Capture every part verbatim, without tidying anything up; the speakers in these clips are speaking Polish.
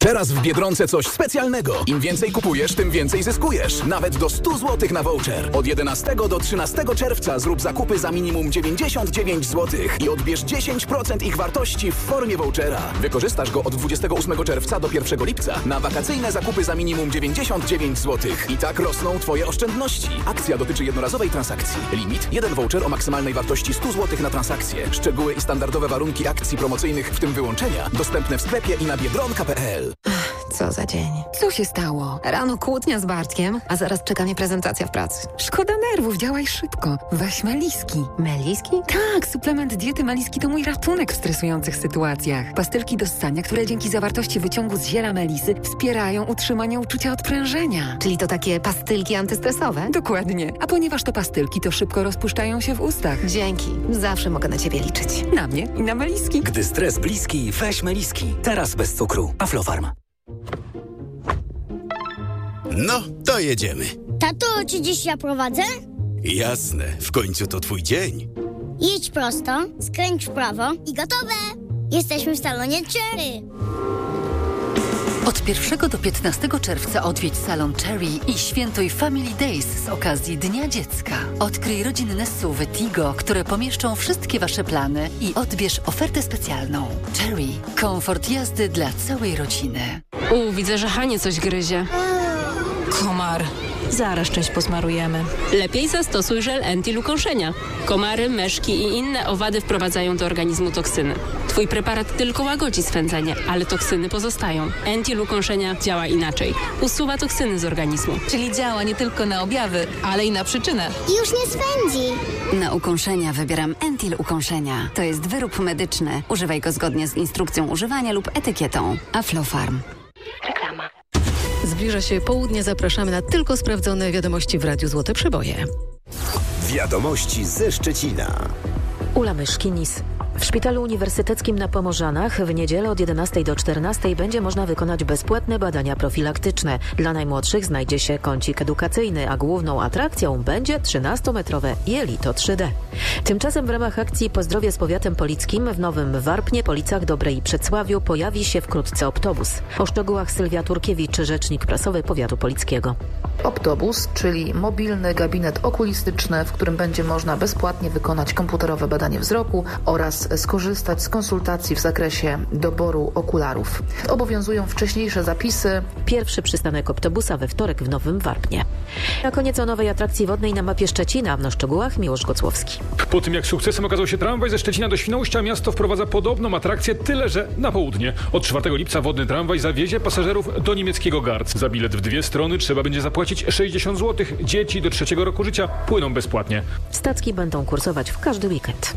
Teraz w Biedronce coś specjalnego. Im więcej kupujesz, tym więcej zyskujesz. Nawet do stu złotych na voucher. Od jedenastego do trzynastego czerwca zrób zakupy za minimum dziewięćdziesiąt dziewięć złotych i odbierz dziesięć procent ich wartości w formie vouchera. Wykorzystasz go od dwudziestego ósmego czerwca do pierwszego lipca na wakacyjne zakupy za minimum dziewięćdziesiąt dziewięć złotych. I tak rosną Twoje oszczędności. Akcja dotyczy jednorazowej transakcji. Limit: jeden voucher o maksymalnej wartości stu złotych na transakcję. Szczegóły i standardowe warunki akcji promocyjnych, w tym wyłączenia, dostępne w sklepie i na biedronka kropka p l. Co za dzień. Co się stało? Rano kłótnia z Bartkiem, a zaraz czeka mnie prezentacja w pracy. Szkoda nerwów, działaj szybko. Weź Meliski. Meliski? Tak, suplement diety Meliski to mój ratunek w stresujących sytuacjach. Pastylki do ssania, które dzięki zawartości wyciągu z ziela melisy wspierają utrzymanie uczucia odprężenia. Czyli to takie pastylki antystresowe? Dokładnie. A ponieważ to pastylki, to szybko rozpuszczają się w ustach. Dzięki. Zawsze mogę na ciebie liczyć. Na mnie i na Meliski. Gdy stres bliski, weź Meliski. Teraz bez cukru. Aflofarm. No, to jedziemy. Tato, czy dziś ja prowadzę? Jasne, w końcu to twój dzień. Jedź prosto, skręć w prawo i gotowe! Jesteśmy w salonie Cherry. Od pierwszego do piętnastego czerwca odwiedź salon Cherry i świętuj Family Days z okazji Dnia Dziecka. Odkryj rodzinne S U V-y Tigo, które pomieszczą wszystkie Wasze plany i odbierz ofertę specjalną. Cherry. Komfort jazdy dla całej rodziny. U, widzę, że Hanie coś gryzie. Komar. Zaraz czymś posmarujemy. Lepiej zastosuj żel Entil ukąszenia. Komary, myszki i inne owady wprowadzają do organizmu toksyny. Twój preparat tylko łagodzi swędzenie, ale toksyny pozostają. Entil ukąszenia działa inaczej. Usuwa toksyny z organizmu. Czyli działa nie tylko na objawy, ale i na przyczynę. Już nie swędzi. Na ukąszenia wybieram Entil ukąszenia. To jest wyrób medyczny. Używaj go zgodnie z instrukcją używania lub etykietą. Aflofarm. Reklama. Zbliża się południe, zapraszamy na tylko sprawdzone wiadomości w Radiu Złote Przeboje. Wiadomości ze Szczecina. Ula Myszkinis. W Szpitalu Uniwersyteckim na Pomorzanach w niedzielę od jedenastej do czternastej będzie można wykonać bezpłatne badania profilaktyczne. Dla najmłodszych znajdzie się kącik edukacyjny, a główną atrakcją będzie trzynastometrowe jelito trzy D. Tymczasem w ramach akcji Pozdrowie z powiatem polickim w Nowym Warpnie, Policach, Dobrej i Przedsławiu pojawi się wkrótce autobus. O szczegółach Sylwia Turkiewicz, rzecznik prasowy powiatu polickiego. Optobus, czyli mobilny gabinet okulistyczny, w którym będzie można bezpłatnie wykonać komputerowe badanie wzroku oraz skorzystać z konsultacji w zakresie doboru okularów. Obowiązują wcześniejsze zapisy. Pierwszy przystanek autobusa we wtorek w Nowym Warpnie. Na koniec o nowej atrakcji wodnej na mapie Szczecina. Na szczegółach Miłosz Gocłowski. Po tym jak sukcesem okazał się tramwaj ze Szczecina do Świnoujścia, miasto wprowadza podobną atrakcję, tyle że na południe. Od czwartego lipca wodny tramwaj zawiezie pasażerów do niemieckiego Garz. Za bilet w dwie strony trzeba będzie zapłacić sześćdziesiąt złotych. Dzieci do trzeciego roku życia płyną bezpłatnie. Stacki będą kursować w każdy weekend.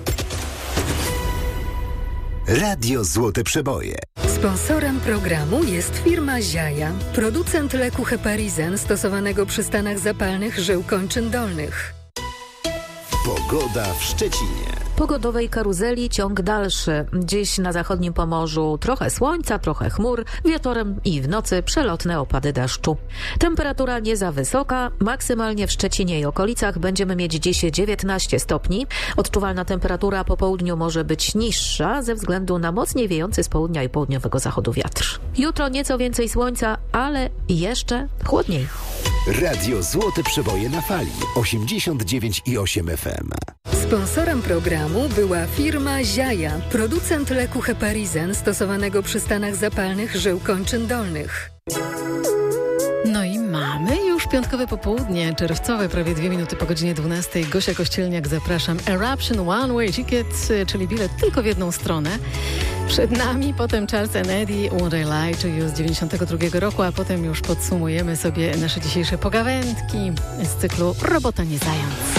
Radio Złote Przeboje. Sponsorem programu jest firma Ziaja, producent leku Heparizen stosowanego przy stanach zapalnych żył kończyn dolnych. Pogoda w Szczecinie. Pogodowej karuzeli ciąg dalszy. Dziś na zachodnim Pomorzu trochę słońca, trochę chmur, wieczorem i w nocy przelotne opady deszczu. Temperatura nie za wysoka, maksymalnie w Szczecinie i okolicach będziemy mieć dziś dziewiętnaście stopni. Odczuwalna temperatura po południu może być niższa ze względu na mocniej wiejący z południa i południowego zachodu wiatr. Jutro nieco więcej słońca, ale jeszcze chłodniej. Radio Złote Przeboje na fali osiemdziesiąt dziewięć i osiem F M. Sponsorem programu była firma Ziaja, producent leku Heparizen stosowanego przy stanach zapalnych żył kończyn dolnych. No i mamy już piątkowe popołudnie, czerwcowe, prawie dwie minuty po godzinie dwunastej. Gosia Kościelniak, zapraszam. Eruption One Way Ticket, czyli bilet tylko w jedną stronę. Przed nami potem Charles and Eddie, Won't I Lie to You z dziewięćdziesiątego drugiego roku, a potem już podsumujemy sobie nasze dzisiejsze pogawędki z cyklu Robota nie zając.